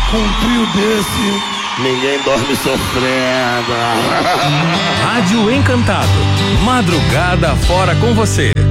Com um trio desse, ninguém dorme sofrendo. Rádio Encantado, madrugada fora com você.